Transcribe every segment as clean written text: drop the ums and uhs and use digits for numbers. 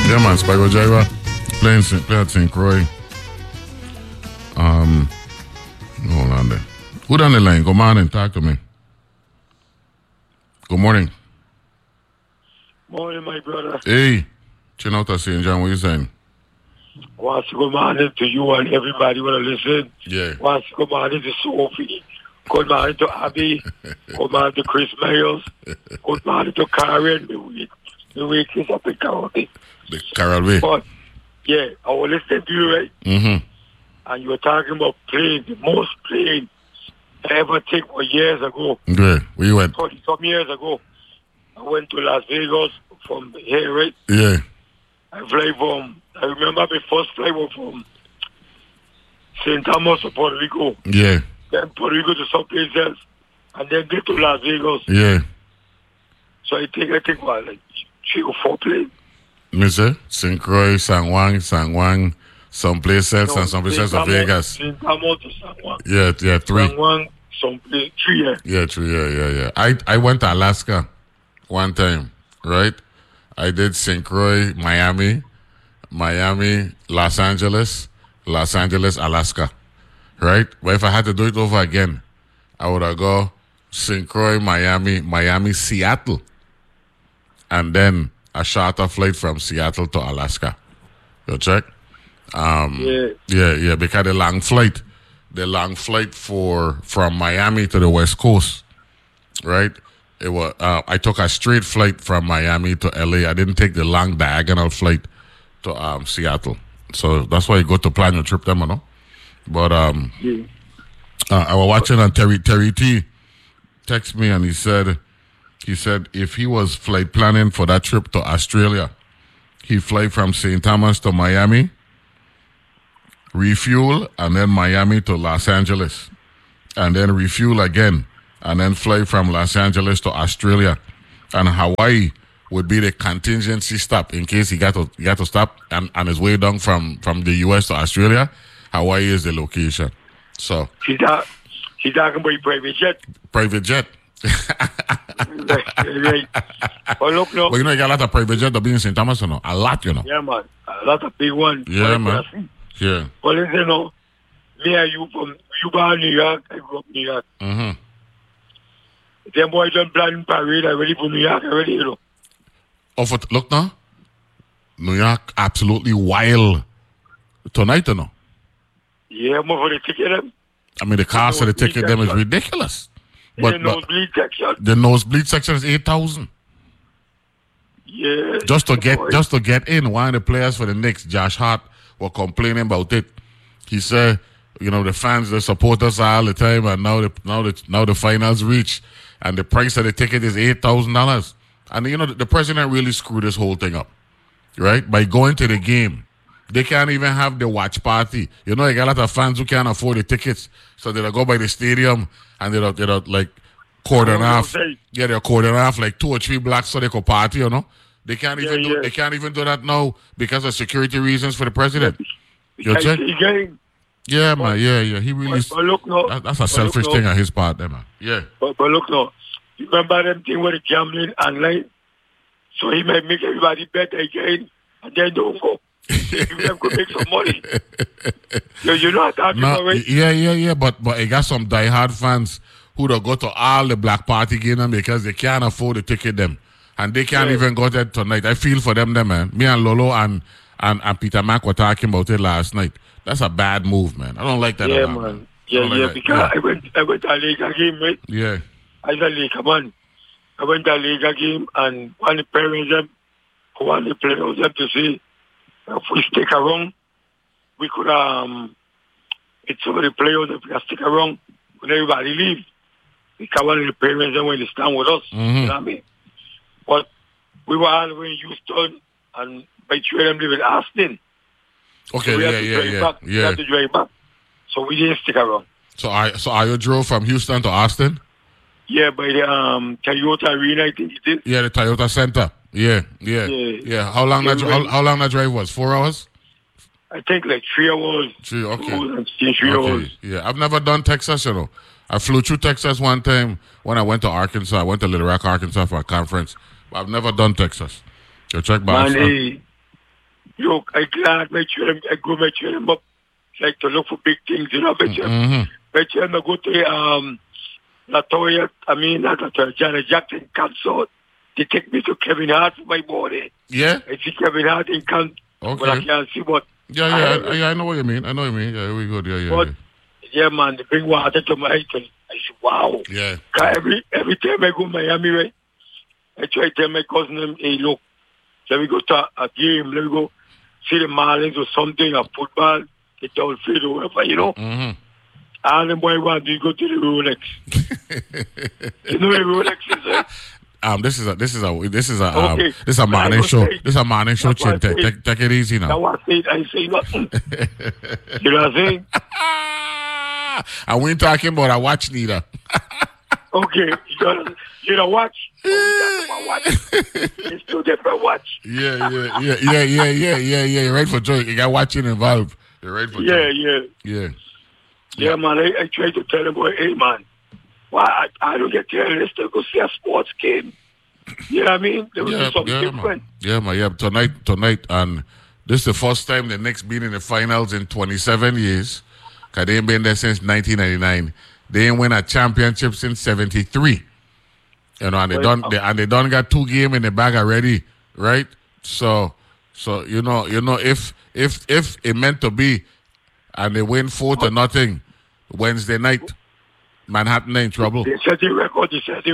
Yeah, man, Spyro Gyra playing at St. Croix. Hold on there. Who down the line? Good morning. Talk to me. Good morning. Morning, my brother. Hey, chin out to St. John. What you saying? Once good morning to you and everybody want to listen. Yeah. Once good morning to Sophie. Good morning to Abby. Good morning to Chris Mayles. Good morning to Karen. The week is up in Carol. The Carol Way. But, yeah, I was listening to you, right? Mm-hmm. And you were talking about plane. The most plane I ever take was years ago. Good. Where you went? 30-some years ago. I went to Las Vegas from here, right? Yeah. I remember my first flight was from St. Thomas to Puerto Rico. Yeah. Then Puerto Rico to someplace else. And then get to Las Vegas. Yeah. So I think what, like 3 or 4 planes. Mister, St. Croix, San Juan, someplace else, and someplace else to Vegas. St. Thomas to San Juan. Yeah, 3. San Juan, someplace, 3, yeah. Yeah, 3, yeah. I went to Alaska one time, right? I did St. Croix, Miami, Los Angeles, Alaska, right? But if I had to do it over again, I would have go St. Croix, Miami, Seattle, and then a charter flight from Seattle to Alaska. You check? Yeah, because the long flight from Miami to the West Coast, right? It was I took a straight flight from Miami to LA. I didn't take the long diagonal flight to Seattle. So that's why you go to plan your trip, them, you know. But I was watching, and Terry T texted me, and he said if he was flight planning for that trip to Australia, he'd fly from St. Thomas to Miami, refuel, and then Miami to Los Angeles, and then refuel again, and then fly from Los Angeles to Australia. And Hawaii would be the contingency stop in case he got to stop on his way down from the US to Australia. Hawaii is the location. So He's talking about private jet. Private jet. Right. But look, no. But you know, you got a lot of private jet that be in St. Thomas, you know. A lot, you know. Yeah, man. A lot of big ones. Yeah, man. Yeah. But listen, you know, me and you born New York, I grew up in New York. Mm-hmm. Them boys done planning parade already for New York already, you know. Look now. New York absolutely wild tonight, you know. Yeah, more for the ticket them. I mean, the cost of the ticket them is ridiculous. But the nosebleed section. The nosebleed section is $8,000. Yeah. Just to get in. One of the players for the Knicks, Josh Hart, were complaining about it. He said, you know, the fans, they support us all the time, and now the finals reach, and the price of the ticket is $8,000. And you know, the president really screwed this whole thing up, right? By going to the game. They can't even have the watch party. You know, you got a lot of fans who can't afford the tickets, so they'll go by the stadium and they'll like cordon off. Yeah, they'll cordon off like 2 or 3 blocks so they could party. You know, they can't even do that now because of security reasons for the president. You check? Yeah, man. Yeah. He really. But look, no. That's a selfish thing on his part, there, man. Yeah. But look, no. You remember them thing with the gambling online? So he might make everybody bet again, and then don't go. You them could make some money. You know what I'm talking about, right? Yeah. But I got some diehard fans who don't go to all the black party games because they can't afford to ticket them. And they can't even go there tonight. I feel for them, man. Me and Lolo and Peter Mack were talking about it last night. That's a bad move, man. I don't like that. Yeah, man. Yeah, because I went to a Laker game, right? Yeah. As a Laker man. I went to a Laker game, and one of the parents them, who want the players them to see if we stick around, we could it's some of the players if we stick around when everybody leave. Because one of the parents them when they stand with us. Mm-hmm. You know what I mean? But we were all the way in Houston, and by 3 of them live in Austin. Okay, so yeah. We had to drive back. So we didn't stick around. So are you drove from Houston to Austin? Yeah, by the Toyota Arena, I think it is. Yeah, the Toyota Center. Yeah. How long that drive was? 4 hours? I think like 3 hours. 3, okay. 3 hours. Yeah, I've never done Texas, you know. I flew through Texas one time when I went to Arkansas. I went to Little Rock, Arkansas for a conference. But I've never done Texas. So check back. Man, look, I glad I train him up, like to look for big things, you know, make sure I go to Latoya, Janet Jackson concert. They take me to Kevin Hart for my body. Yeah. I see Kevin Hart in concert, but I can't see what. I know what you mean. Yeah, we good. But, yeah, man, they bring water to my head. I say, wow. Yeah. Every time I go to Miami, right, I try to tell my cousin, hey, look, let me go to a game, let me go see the Marlins or something, or football, the Dolphins or whatever, you know. And the boy want to go to the Rolex. You know what Rolex is, right? This is a morning show. This is a morning show, Chin. Take it easy now. That's what I say nothing. You know what I'm saying? And we ain't talking about a watch neither. Okay, you know watch. Watch. It's two different watch. Yeah. You're right for joy. You got watching involved. You're right for joy. Yeah, man. I try to tell them, boy, hey, man, why I don't get there? Let's go see a sports game. You know what I mean? There was something different. Man. Yeah. Tonight, and this is the first time the Knicks been in the finals in 27 years. Cause they ain't been there since 1999. They ain't win a championship since 73. You know, and they done got 2 games in the bag already, right? So you know if it meant to be, and they win 4-0 Wednesday night, Manhattan ain't in trouble. They set the record.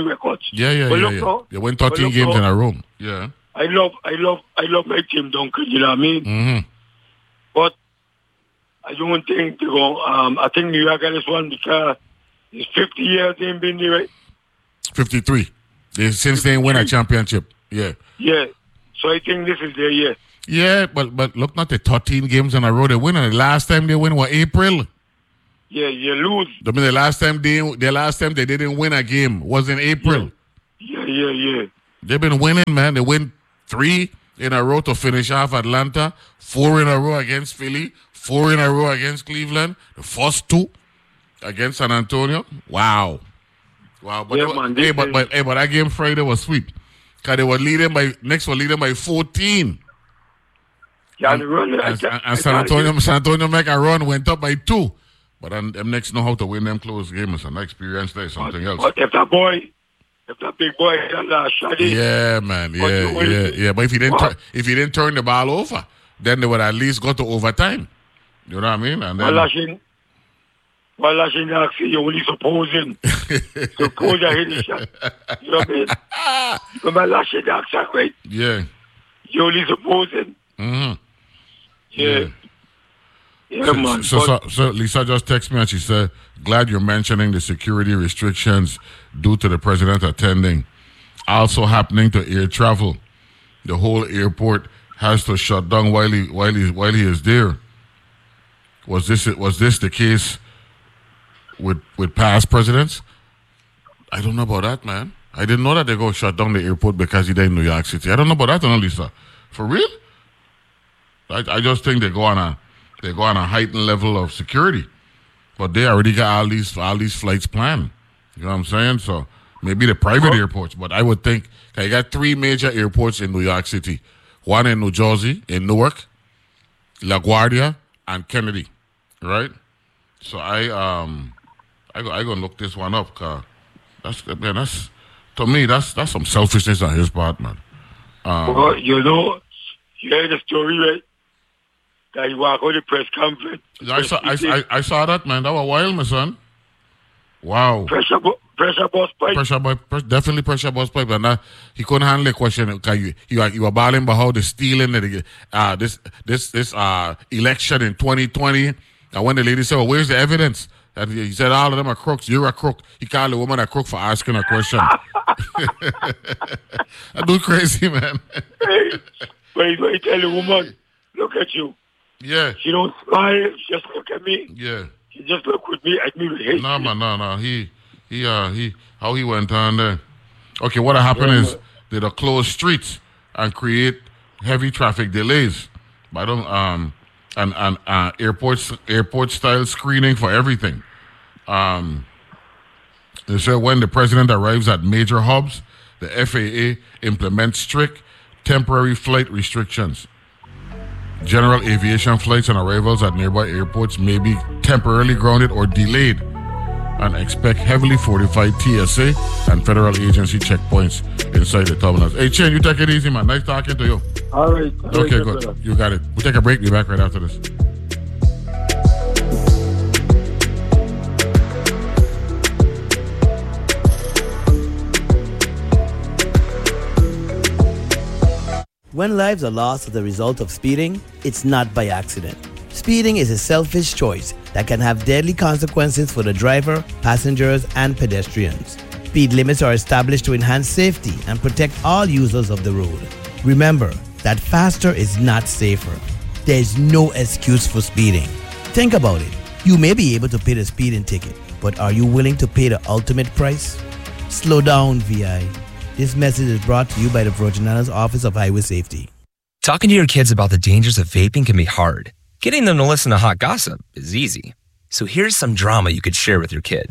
Yeah. They win 13 games in a row. Yeah. I love my team, Duncan. You know what I mean? But I don't think they go. I think New York got this one because it's 50 years they've been there, right? 53. Since they win a championship. Yeah. Yeah. So I think this is their year. Yeah, but look, not the 13 games in a row they win. And the last time they win was April. Yeah, you lose. I mean, the last time they didn't win a game was in April. Yeah. They've been winning, man. They win 3 in a row to finish off Atlanta, 4 in a row against Philly, 4 in a row against Cleveland, the first 2 against San Antonio. Wow. But that game Friday was sweet. Because they were Knicks were leading by 14. Yeah, and San Antonio make a run, went up by 2. But them Knicks know how to win them close games. An experience there, something else. But if that big boy had shot it. Yeah, man. Yeah. But if he didn't turn the ball over, then they would at least go to overtime. You know what I mean? And then well, actually, you're only supposing. Suppose I hit the shot. You know what I mean? But Lashing right? Yeah. You're only supposing. Yeah. Yeah, man. So Lisa just texted me and she said, glad you're mentioning the security restrictions due to the president attending. Also happening to air travel. The whole airport has to shut down while he is there. Was this the case with past presidents? I don't know about that, man. I didn't know that they're going to shut down the airport because he's in New York City. I don't know about that, Lisa. For real? I just think they go on a heightened level of security, but they already got all these flights planned. You know what I'm saying? So maybe the private airports, but I would think you got 3 major airports in New York City: one in New Jersey, in Newark, LaGuardia, and Kennedy. Right? So I gonna look this one up. Cause that's to me that's some selfishness on his part, man. Well, you heard the story, right? That he walked on the press conference. I saw that, man. That was wild, my son. Wow. Pressure bus pipe. Definitely pressure bus pipe. And he couldn't handle the question because you were balling about how the stealing this election in 2020. And when the lady said, well, where's the evidence? And he said, all of them are crooks. You're a crook. He called the woman a crook for asking a question. That dude crazy, man. Hey, when he tell the woman, look at you. Yeah. She don't smile. She just look at me. Yeah. She just look with me. I mean, no, man, no. He how he went on there. Okay, what happened is they close streets and create heavy traffic delays. But and airport style screening for everything. They said when the president arrives at major hubs, the FAA implements strict temporary flight restrictions. General aviation flights and arrivals at nearby airports may be temporarily grounded or delayed, and expect heavily fortified TSA and federal agency checkpoints inside the terminals. Hey, Chen, you take it easy, man. Nice talking to you. All right. Okay, good. You got it. We'll take a break. Be back right after this. When lives are lost as a result of speeding, it's not by accident. Speeding is a selfish choice that can have deadly consequences for the driver, passengers, and pedestrians. Speed limits are established to enhance safety and protect all users of the road. Remember that faster is not safer. There is no excuse for speeding. Think about it. You may be able to pay the speeding ticket, but are you willing to pay the ultimate price? Slow down, VI. This message is brought to you by the Virgin Islands Office of Highway Safety. Talking to your kids about the dangers of vaping can be hard. Getting them to listen to hot gossip is easy. So here's some drama you could share with your kid.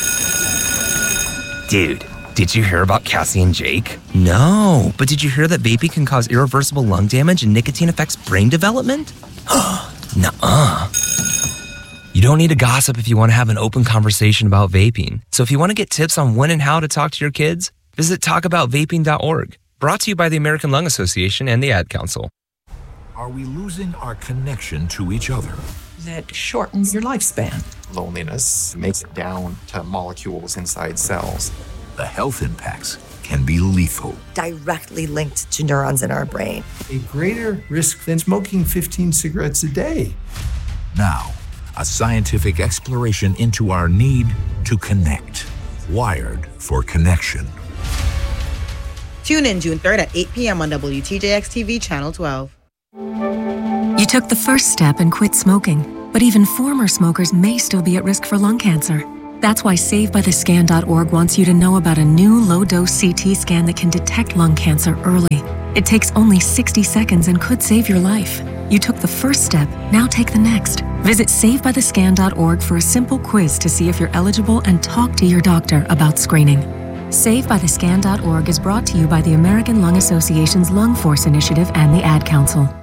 Dude, did you hear about Cassie and Jake? No, but did you hear that vaping can cause irreversible lung damage and nicotine affects brain development? Nuh-uh. You don't need to gossip if you want to have an open conversation about vaping. So if you want to get tips on when and how to talk to your kids, visit talkaboutvaping.org. Brought to you by the American Lung Association and the Ad Council. Are we losing our connection to each other? That shortens your lifespan. Loneliness makes it down to molecules inside cells. The health impacts can be lethal. Directly linked to neurons in our brain. A greater risk than smoking 15 cigarettes a day. Now, a scientific exploration into our need to connect. Wired for connection. Tune in June 3rd at 8 p.m. on WTJX-TV Channel 12. You took the first step and quit smoking, but even former smokers may still be at risk for lung cancer. That's why SaveByTheScan.org wants you to know about a new low-dose CT scan that can detect lung cancer early. It takes only 60 seconds and could save your life. You took the first step, now take the next. Visit SaveByTheScan.org for a simple quiz to see if you're eligible and talk to your doctor about screening. SaveByTheScan.org is brought to you by the American Lung Association's Lung Force Initiative and the Ad Council.